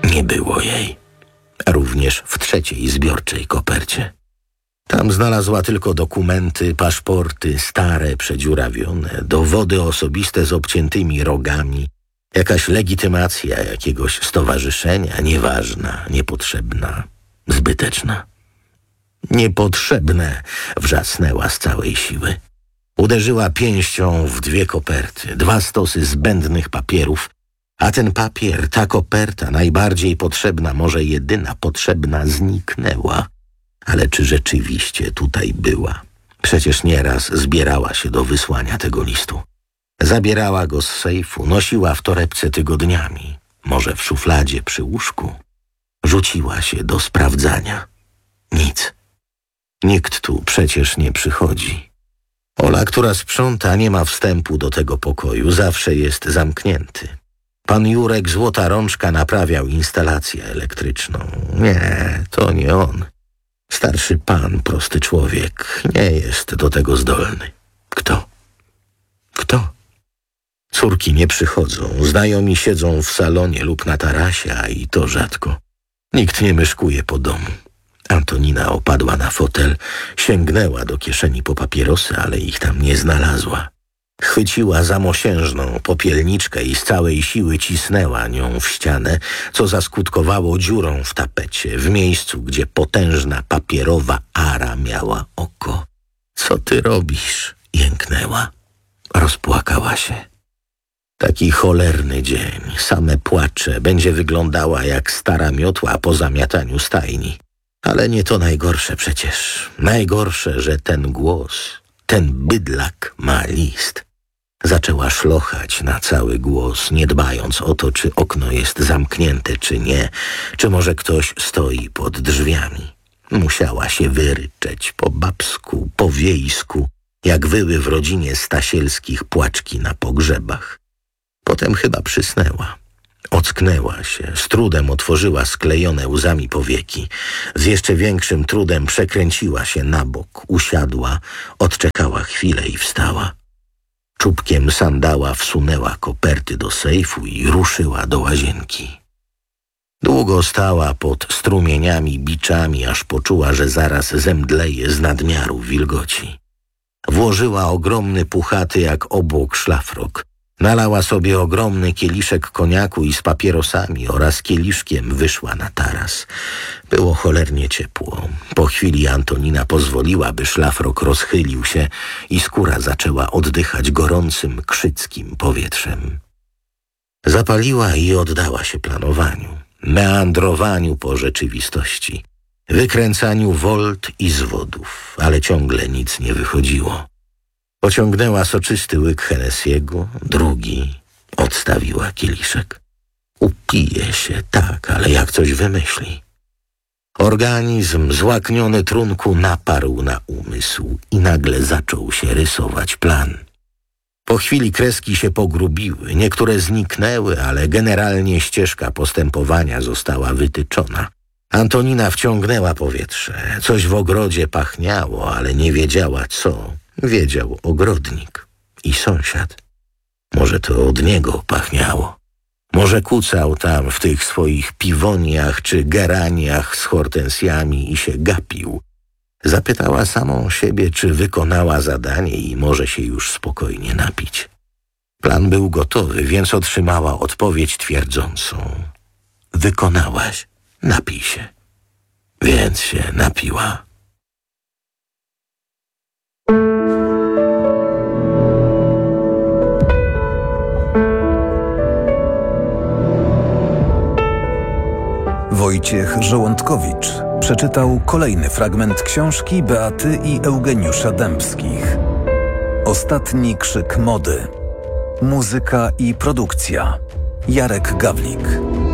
Nie było jej. Również w trzeciej zbiorczej kopercie. Tam znalazła tylko dokumenty, paszporty, stare, przedziurawione, dowody osobiste z obciętymi rogami, jakaś legitymacja jakiegoś stowarzyszenia, nieważna, niepotrzebna, zbyteczna. Niepotrzebne, wrzasnęła z całej siły. Uderzyła pięścią w 2 koperty, 2 stosy zbędnych papierów, a ten papier, ta koperta, najbardziej potrzebna, może jedyna potrzebna, zniknęła. Ale czy rzeczywiście tutaj była? Przecież nieraz zbierała się do wysłania tego listu. Zabierała go z sejfu, nosiła w torebce tygodniami, może w szufladzie przy łóżku. Rzuciła się do sprawdzania. Nic. Nikt tu przecież nie przychodzi. Ola, która sprząta, nie ma wstępu do tego pokoju, zawsze jest zamknięty. Pan Jurek Złota Rączka naprawiał instalację elektryczną. Nie, to nie on. Starszy pan, prosty człowiek, nie jest do tego zdolny. Kto? Kto? Córki nie przychodzą, znajomi siedzą w salonie lub na tarasie, a i to rzadko. Nikt nie myszkuje po domu. Antonina opadła na fotel, sięgnęła do kieszeni po papierosy, ale ich tam nie znalazła. Chwyciła za mosiężną popielniczkę i z całej siły cisnęła nią w ścianę, co zaskutkowało dziurą w tapecie, w miejscu, gdzie potężna papierowa ara miała oko. Co ty robisz? Jęknęła. Rozpłakała się. Taki cholerny dzień, same płacze, będzie wyglądała jak stara miotła po zamiataniu stajni. Ale nie to najgorsze przecież. Najgorsze, że ten głos, ten bydlak ma list. Zaczęła szlochać na cały głos, nie dbając o to, czy okno jest zamknięte, czy nie, czy może ktoś stoi pod drzwiami. Musiała się wyryczeć po babsku, po wiejsku, jak wyły w rodzinie Stasielskich płaczki na pogrzebach. Potem chyba przysnęła. Ocknęła się, z trudem otworzyła sklejone łzami powieki. Z jeszcze większym trudem przekręciła się na bok, usiadła, odczekała chwilę i wstała. Czubkiem sandała wsunęła koperty do sejfu i ruszyła do łazienki. Długo stała pod strumieniami, biczami, aż poczuła, że zaraz zemdleje z nadmiaru wilgoci. Włożyła ogromny, puchaty jak obłok szlafrok. Nalała sobie ogromny kieliszek koniaku i z papierosami oraz kieliszkiem wyszła na taras. Było cholernie ciepło. Po chwili Antonina pozwoliła, by szlafrok rozchylił się i skóra zaczęła oddychać gorącym, krzyckim powietrzem. Zapaliła i oddała się planowaniu, meandrowaniu po rzeczywistości, wykręcaniu wolt i zwodów, ale ciągle nic nie wychodziło. Pociągnęła soczysty łyk Henessiego, drugi, odstawiła kieliszek. Upije się, tak, ale jak coś wymyśli. Organizm złakniony trunku naparł na umysł i nagle zaczął się rysować plan. Po chwili kreski się pogrubiły, niektóre zniknęły, ale generalnie ścieżka postępowania została wytyczona. Antonina wciągnęła powietrze. Coś w ogrodzie pachniało, ale nie wiedziała co. Wiedział ogrodnik i sąsiad. Może to od niego pachniało. Może kucał tam w tych swoich piwoniach czy geraniach z hortensjami i się gapił. Zapytała samą siebie, czy wykonała zadanie i może się już spokojnie napić. Plan był gotowy, więc otrzymała odpowiedź twierdzącą. Wykonałaś, napij się. Więc się napiła. Wojciech Żołądkowicz przeczytał kolejny fragment książki Beaty i Eugeniusza Dębskich. Ostatni krzyk mody. Muzyka i produkcja. Jarek Gawlik.